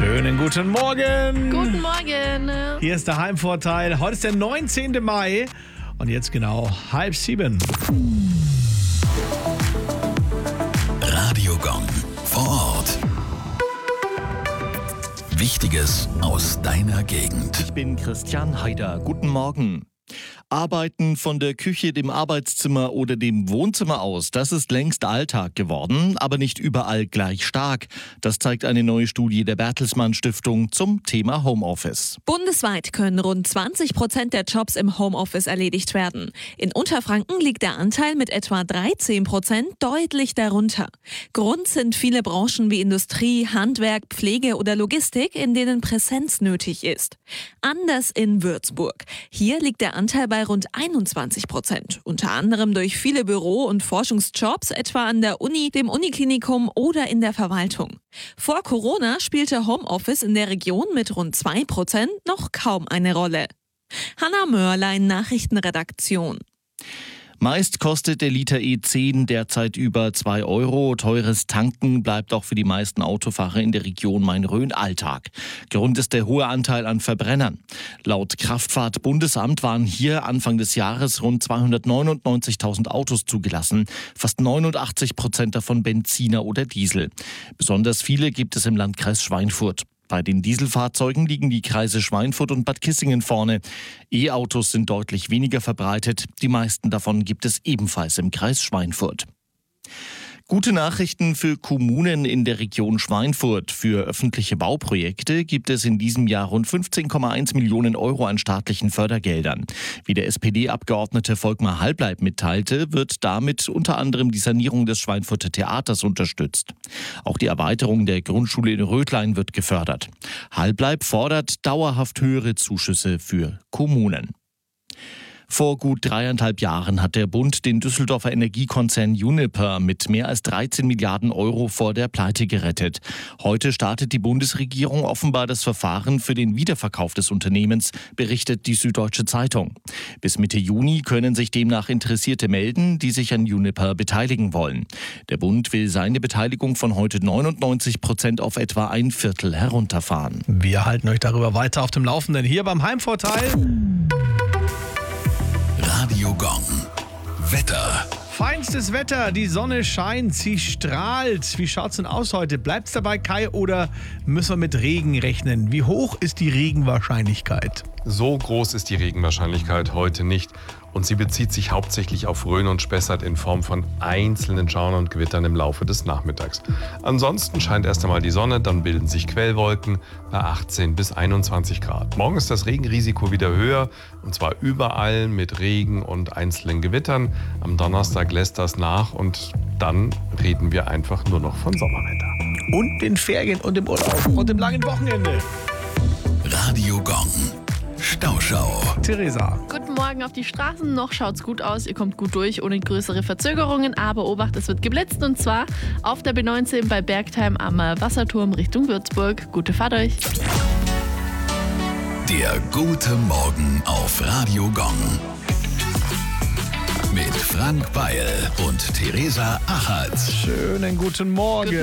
Schönen guten Morgen. Guten Morgen. Hier ist der Heimvorteil. Heute ist der 19. Mai und jetzt genau 6:30. Radio Gong vor Ort. Wichtiges aus deiner Gegend. Ich bin Christian Haider. Guten Morgen. Arbeiten von der Küche, dem Arbeitszimmer oder dem Wohnzimmer aus, das ist längst Alltag geworden, aber nicht überall gleich stark. Das zeigt eine neue Studie der Bertelsmann Stiftung zum Thema Homeoffice. Bundesweit können rund 20% der Jobs im Homeoffice erledigt werden. In Unterfranken liegt der Anteil mit etwa 13% deutlich darunter. Grund sind viele Branchen wie Industrie, Handwerk, Pflege oder Logistik, in denen Präsenz nötig ist. Anders in Würzburg. Hier liegt der Anteil bei rund 21%, unter anderem durch viele Büro- und Forschungsjobs, etwa an der Uni, dem Uniklinikum oder in der Verwaltung. Vor Corona spielte Homeoffice in der Region mit rund 2% noch kaum eine Rolle. Hanna Mörlein, Nachrichtenredaktion. Meist kostet der Liter E10 derzeit über 2 Euro. Teures Tanken bleibt auch für die meisten Autofahrer in der Region Main-Rhön Alltag. Grund ist der hohe Anteil an Verbrennern. Laut Kraftfahrt-Bundesamt waren hier Anfang des Jahres rund 299.000 Autos zugelassen. Fast 89% davon Benziner oder Diesel. Besonders viele gibt es im Landkreis Schweinfurt. Bei den Dieselfahrzeugen liegen die Kreise Schweinfurt und Bad Kissingen vorne. E-Autos sind deutlich weniger verbreitet. Die meisten davon gibt es ebenfalls im Kreis Schweinfurt. Gute Nachrichten für Kommunen in der Region Schweinfurt. Für öffentliche Bauprojekte gibt es in diesem Jahr rund 15,1 Millionen Euro an staatlichen Fördergeldern. Wie der SPD-Abgeordnete Volkmar Halbleib mitteilte, wird damit unter anderem die Sanierung des Schweinfurter Theaters unterstützt. Auch die Erweiterung der Grundschule in Rötlein wird gefördert. Halbleib fordert dauerhaft höhere Zuschüsse für Kommunen. Vor gut 3,5 Jahren hat der Bund den Düsseldorfer Energiekonzern Uniper mit mehr als 13 Milliarden Euro vor der Pleite gerettet. Heute startet die Bundesregierung offenbar das Verfahren für den Wiederverkauf des Unternehmens, berichtet die Süddeutsche Zeitung. Bis Mitte Juni können sich demnach Interessierte melden, die sich an Uniper beteiligen wollen. Der Bund will seine Beteiligung von heute 99% auf etwa 1/4 herunterfahren. Wir halten euch darüber weiter auf dem Laufenden hier beim Heimvorteil. Radio Gong. Wetter. Feinstes Wetter, die Sonne scheint, sie strahlt. Wie schaut's denn aus heute? Bleibt's dabei, Kai, oder müssen wir mit Regen rechnen? Wie hoch ist die Regenwahrscheinlichkeit? So groß ist die Regenwahrscheinlichkeit heute nicht. Und sie bezieht sich hauptsächlich auf Rhön und Spessart in Form von einzelnen Schauern und Gewittern im Laufe des Nachmittags. Ansonsten scheint erst einmal die Sonne, dann bilden sich Quellwolken bei 18 bis 21 Grad. Morgen ist das Regenrisiko wieder höher, und zwar überall mit Regen und einzelnen Gewittern. Am Donnerstag lässt das nach und dann reden wir einfach nur noch von Sommerwetter. Und den Ferien und dem Urlaub und dem langen Wochenende. Radio Gong. Stauschau. Theresa. Guten Morgen auf die Straßen. Noch schaut's gut aus. Ihr kommt gut durch, ohne größere Verzögerungen. Aber Obacht, es wird geblitzt, und zwar auf der B19 bei Bergtheim am Wasserturm Richtung Würzburg. Gute Fahrt euch. Der gute Morgen auf Radio Gong. Mit Frank Beil und Theresa Achatz. Schönen guten Morgen.